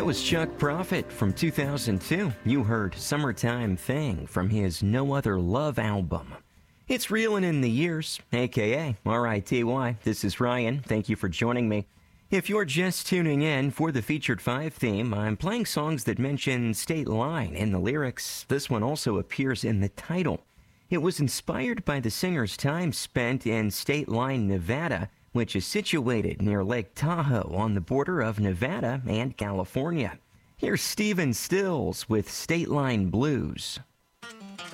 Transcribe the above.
That was Chuck Prophet from 2002. You heard Summertime Thing from his No Other Love album. It's Reelin' in the Years, a.k.a. R-I-T-Y. This is Ryan. Thank you for joining me. If you're just tuning in for the Featured 5 theme, I'm playing songs that mention State Line in the lyrics. This one also appears in the title. It was inspired by the singer's time spent in State Line, Nevada, which is situated near Lake Tahoe on the border of Nevada and California. Here's Stephen Stills with State Line Blues.